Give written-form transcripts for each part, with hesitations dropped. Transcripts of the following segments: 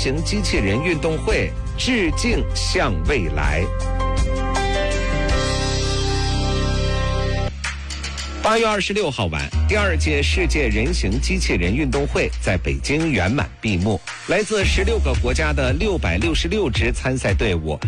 形机器人运动会，致敬向未来。8月26号晚，第2届世界人形机器人运动会在北京圆满闭幕。来自16个国家的666支参赛队伍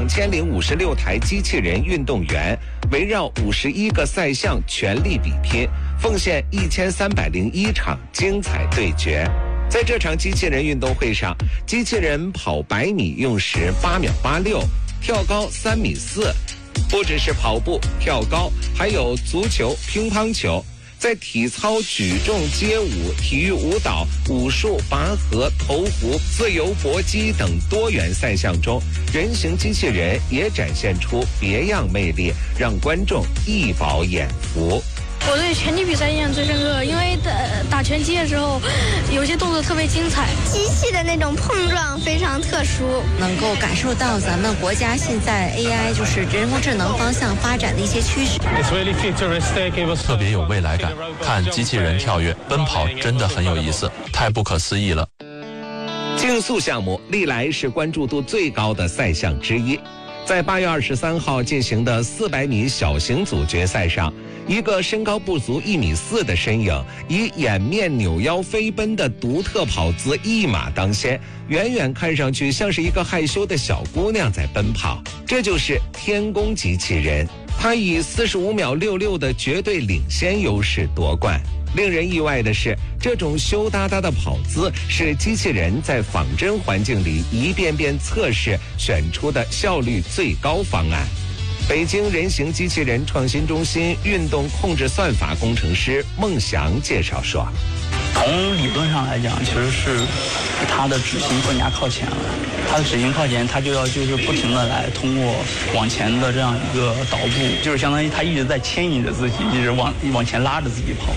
，2056台机器人运动员，围绕51个赛项全力比拼，奉献1301场精彩对决。在这场机器人运动会上，机器人跑100米用时8秒86，跳高3.4米。不只是跑步、跳高，还有足球、乒乓球。在体操、举重、街舞、体育舞蹈、武术、拔河、投壶、自由搏击等多元赛项中，人形机器人也展现出别样魅力，让观众一饱眼福。 我对拳击比赛印象最深刻，因为打拳击的时候，有些动作特别精彩， 机器的那种碰撞非常特殊， 能够感受到咱们国家现在 AI 就是人工智能方向发展的一些趋势， 特别有未来感。看机器人跳跃、奔跑真的很有意思，太不可思议了。 竞速项目历来是关注度最高的赛项之一。在8月23号进行的400米小型组决赛上，一个身高不足1.4米的身影，以掩面扭腰飞奔的独特跑姿一马当先，远远看上去像是一个害羞的小姑娘在奔跑。这就是天宫机器人，她以45秒66的绝对领先优势夺冠。令人意外的是，这种羞答答的跑姿是机器人在仿真环境里一遍遍测试选出的效率最高方案。北京人形机器人创新中心运动控制算法工程师孟祥介绍说， 从理论上来讲，其实是它的指型更加靠前了。它的指型靠前，它就是不停的来通过往前的这样一个导步，就是相当于它一直在牵引着自己，一直往前拉着自己跑。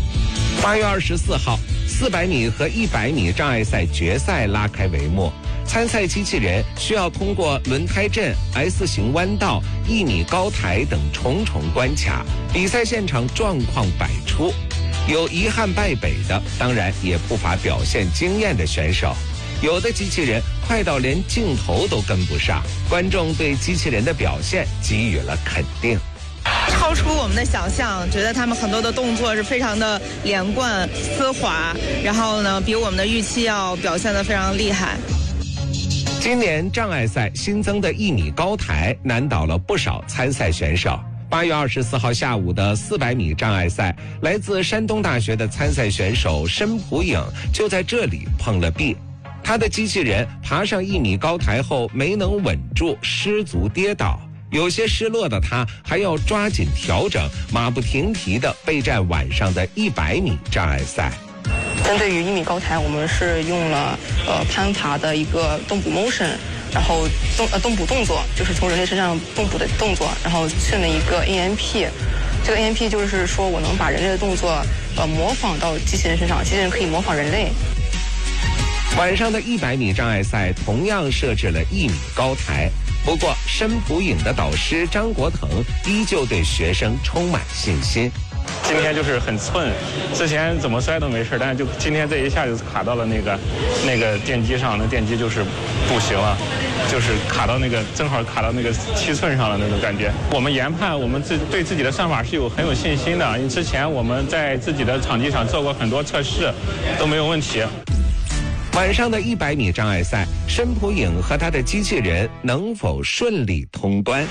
8月24号，400米和100米障碍赛决赛拉开帷幕。参赛机器人需要通过轮胎阵、S 型弯道、1米高台等重重关卡，比赛现场状况百出，有遗憾败北的，当然也不乏表现惊艳的选手。有的机器人快到连镜头都跟不上，观众对机器人的表现给予了肯定。 超出我们的想象，觉得他们很多的动作是非常的连贯、丝滑，然后呢，比我们的预期要表现得非常厉害。 今年障碍赛新增的1米高台难倒了不少参赛选手。8月24号下午的400米障碍赛，来自山东大学的参赛选手申普颖就在这里碰了壁。他的机器人爬上1米高台后没能稳住，失足跌倒。有些失落的他还要抓紧调整，马不停蹄地备战晚上的100米障碍赛。 针对于1米高台，我们是用了攀爬的一个动捕 motion， 然后动捕动作，就是从人类身上动捕的动作，然后训了一个 AMP。这个 AMP 就是说我能把人类的动作模仿到机器人身上，机器人可以模仿人类。 晚上的100米障碍赛同样设置了1米高台，不过申普颖的导师张国腾依旧对学生充满信心。 今天就是很寸，之前怎么摔都没事，但是就今天这一下就卡到了那个电机上，那电机就是不行了，就是卡到正好卡到那个7寸上了那种感觉。我们研判，我们对自己的算法是很有信心的，因为之前我们在自己的场地上做过很多测试，都没有问题。 晚上的100米障碍赛，申普颖和他的机器人能否顺利通关？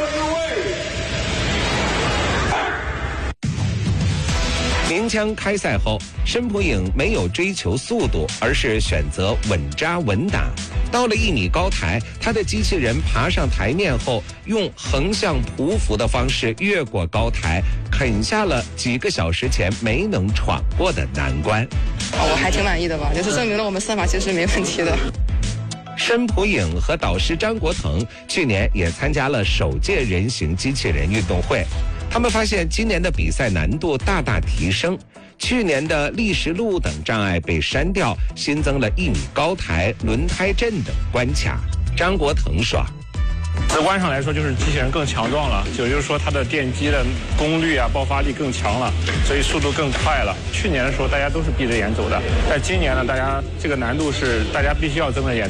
鸣枪开赛后，申普颖没有追求速度，而是选择稳扎稳打。到了1米高台，他的机器人爬上台面后，用横向匍匐的方式越过高台，啃下了几个小时前没能闯过的难关。 我还挺满意的吧，就是证明了我们算法其实是没问题的。 申普颖和导师张国腾去年也参加了首届人形机器人运动会，他们发现今年的比赛难度大大提升，去年的砾石路等障碍被删掉，新增了1米高台、轮胎阵等关卡。张国腾说， 直观上来说，就是机器人更强壮了，也就是说它的电机的功率啊、爆发力更强了，所以速度更快了。去年的时候大家都是闭着眼走的，但今年呢，大家这个难度是大家必须要睁着眼。